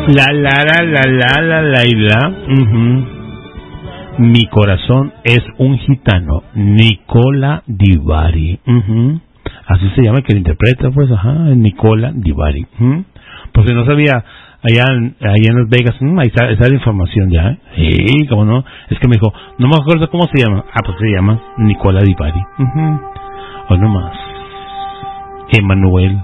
La. Mi corazón es un gitano, Nicola Di Bari. Así se llama el que lo interpreta, pues, Nicola Di Bari. Pues si no sabía, allá en Las Vegas, ahí está la información ya, Sí, cómo no, es que me dijo, no me acuerdo cómo se llama. Pues se llama Nicola Di Bari. O no más. Emanuel.